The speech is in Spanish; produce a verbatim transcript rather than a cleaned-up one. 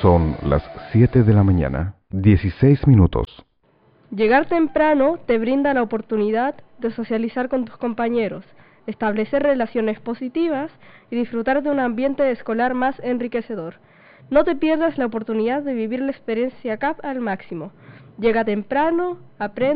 Son las siete de la mañana, dieciséis minutos. Llegar temprano te brinda la oportunidad de socializar con tus compañeros, establecer relaciones positivas y disfrutar de un ambiente escolar más enriquecedor. No te pierdas la oportunidad de vivir la experiencia C A P al máximo. Llega temprano, aprende.